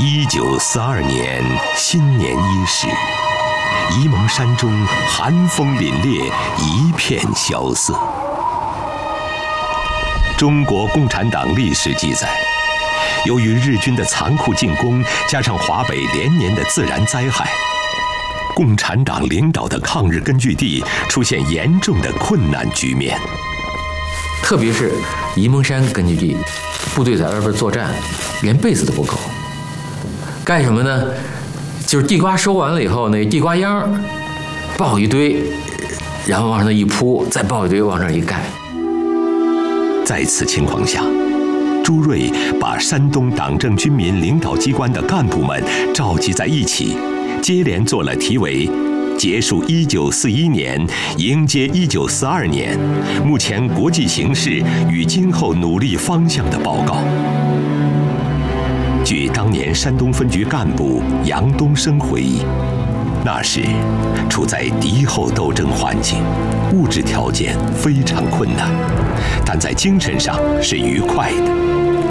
1942年新年伊始，沂蒙山中寒风凛冽，一片萧瑟。中国共产党历史记载，由于日军的残酷进攻，加上华北连年的自然灾害，共产党领导的抗日根据地出现严重的困难局面。 特别是沂蒙山根据地，部队在外边作战，连被子都不够。干什么呢？就是地瓜收完了以后，那地瓜秧抱一堆，然后往上那一铺，再抱一堆往上一盖。 在此情况下，朱瑞把山东党政军民领导机关的干部们召集在一起，接连做了题为“结束1941年，迎接1942年，目前国际形势与今后努力方向”的报告。据当年山东分局干部杨东升回忆，那时处在敌后斗争环境，物质条件非常困难，但在精神上是愉快的。